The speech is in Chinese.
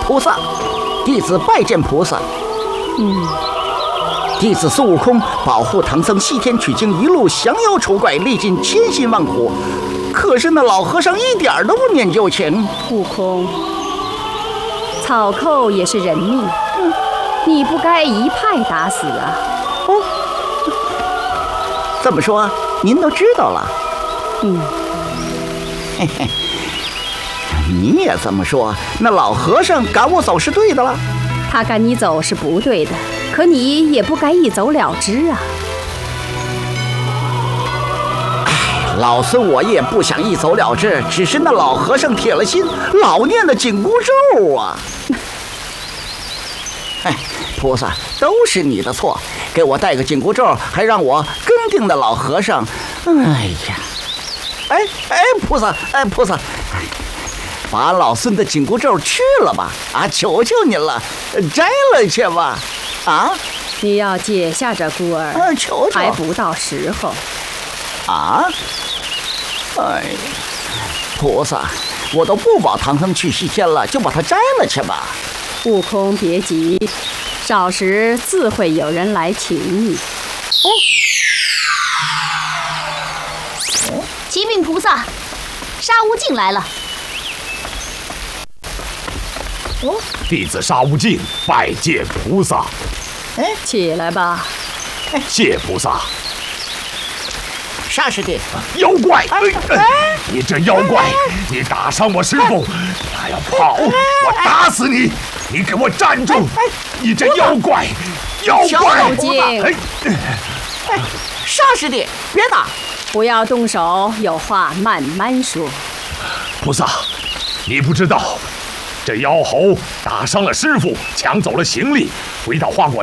菩萨，弟子拜见菩萨。弟子孙悟空保护唐僧西天取经，一路降妖除怪，历尽千辛万苦。可是那老和尚一点都不念旧情。 悟空，草寇也是人命，你不该一派打死啊！ 哦，这么说您都知道了？嘿嘿，你也这么说，那老和尚赶我走是对的了？ 他赶你走是不对的，可你也不该一走了之啊！ 老孙我也不想一走了之，只是那老和尚铁了心，老念的紧箍咒啊！菩萨，都是你的错，给我带个紧箍咒，还让我跟定的老和尚，哎呀，菩萨，菩萨，把俺老孙的紧箍咒去了吧！啊，求求您了，摘了去吧！啊， 你要解下这箍儿， 求求， 还不到时候。 啊！哎，菩萨，我都不保唐僧去西天了，就把它摘了去吧。 悟空，别急，少时自会有人来请你。 启禀菩萨，沙悟净来了。 弟子沙悟净拜见菩萨。 起来吧。 谢菩萨。 沙师弟， 妖怪！你这妖怪，你打伤我师傅，你还要跑？我打死你！你给我站住！你这妖怪！妖怪！ 沙悟净， 沙师弟，别打！ 不要动手，有话慢慢说。 菩萨，你不知道，这妖猴打伤了师傅，抢走了行李，回到花果